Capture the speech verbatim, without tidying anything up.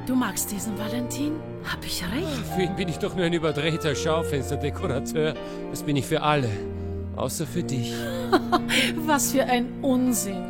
Du magst diesen Valentin? Hab ich recht? Für ihn bin ich doch nur ein überdrehter Schaufensterdekorateur. Das bin ich für alle. Außer für dich. Was für ein Unsinn.